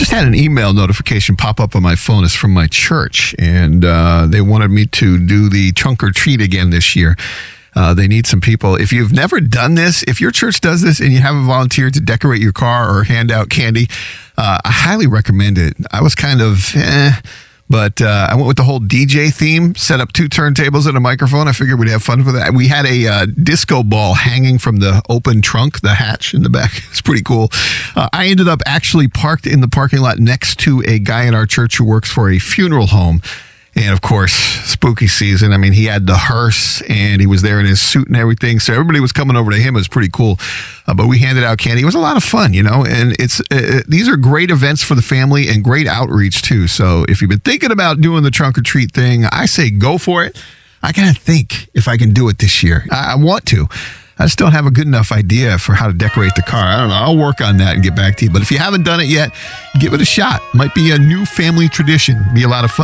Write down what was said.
just had an email notification pop up on my phone. It's from my church, and they wanted me to do the trunk or treat again this year. They need some people. If you've never done this, if your church does this and you haven't volunteered to decorate your car or hand out candy, I highly recommend it. I was kind of but I went with the whole DJ theme, set up 2 turntables and a microphone. I figured we'd have fun with that. We had a disco ball hanging from the open trunk, the hatch in the back. It's pretty cool. I ended up actually parked in the parking lot next to a guy in our church who works for a funeral home. And, of course, spooky season. I mean, he had the hearse, and he was there in his suit and everything. So everybody was coming over to him. It was pretty cool. But we handed out candy. It was a lot of fun, you know. And these are great events for the family and great outreach, too. So if you've been thinking about doing the trunk or treat thing, I say go for it. I got to think if I can do it this year. I want to. I just don't have a good enough idea for how to decorate the car. I don't know. I'll work on that and get back to you. But if you haven't done it yet, give it a shot. Might be a new family tradition. Be a lot of fun.